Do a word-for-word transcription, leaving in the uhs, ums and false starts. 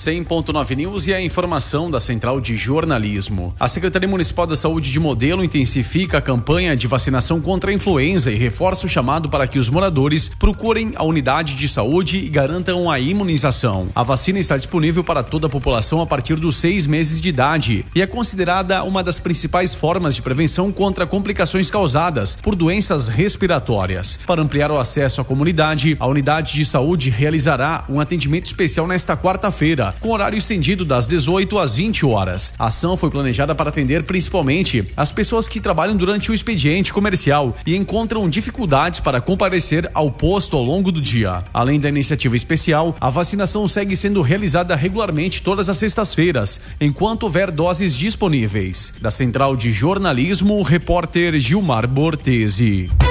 cem ponto nove News e a informação da Central de Jornalismo. A Secretaria Municipal da Saúde de Modelo intensifica a campanha de vacinação contra a influenza e reforça o chamado para que os moradores procurem a unidade de saúde e garantam a imunização. A vacina está disponível para toda a população a partir dos seis meses de idade e é considerada uma das principais formas de prevenção contra complicações causadas por doenças respiratórias. Para ampliar o acesso à comunidade, a unidade de saúde realizará um atendimento especial nesta quarta-feira, com horário estendido das dezoito às vinte horas. A ação foi planejada para atender principalmente as pessoas que trabalham durante o expediente comercial e encontram dificuldades para comparecer ao posto ao longo do dia. Além da iniciativa especial, a vacinação segue sendo realizada regularmente todas as sextas-feiras, enquanto houver doses disponíveis. Da Central de Jornalismo, o repórter Gilmar Bortesi.